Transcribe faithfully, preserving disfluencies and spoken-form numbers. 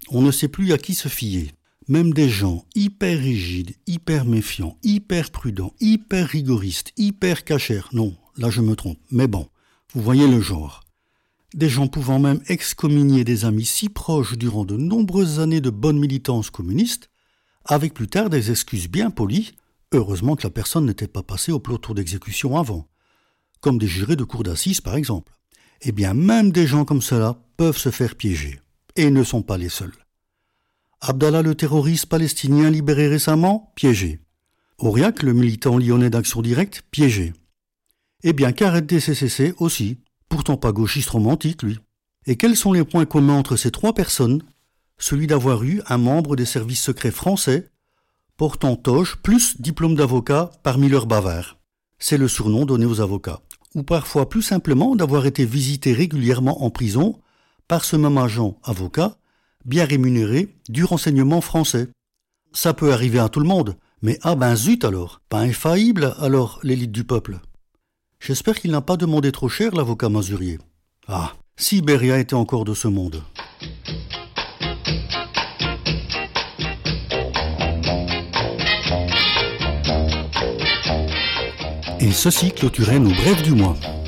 on ne sait plus à qui se fier. Même des gens hyper rigides, hyper méfiants, hyper prudents, hyper rigoristes, hyper cachers. Non, là je me trompe, mais bon, vous voyez le genre. Des gens pouvant même excommunier des amis si proches durant de nombreuses années de bonne militance communiste, avec plus tard des excuses bien polies, heureusement que la personne n'était pas passée au peloton d'exécution avant, comme des jurés de cour d'assises par exemple. Eh bien, même des gens comme cela peuvent se faire piéger, et ne sont pas les seuls. Abdallah le terroriste palestinien libéré récemment, piégé. Auriac, le militant lyonnais d'Action Directe, piégé. Eh bien, Karet D C C C aussi, pourtant pas gauchiste romantique, lui. Et quels sont les points communs entre ces trois personnes ? Celui d'avoir eu un membre des services secrets français, portant toge plus diplôme d'avocat parmi leurs bavards. C'est le surnom donné aux avocats. Ou parfois plus simplement d'avoir été visité régulièrement en prison par ce même agent avocat, bien rémunéré du renseignement français. Ça peut arriver à tout le monde, mais ah ben zut alors, pas infaillible alors l'élite du peuple. J'espère qu'il n'a pas demandé trop cher l'avocat Mazurier. Ah, si Beria était encore de ce monde. Et ceci clôturait nos brèves du mois.